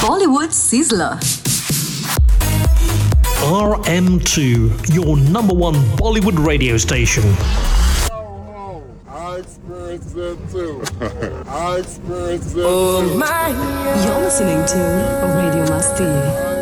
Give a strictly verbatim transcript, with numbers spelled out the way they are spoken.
Bollywood Sizzler. R M two, your number one Bollywood radio station. I experienced it too. I experienced it too. You're listening to Radio Masti.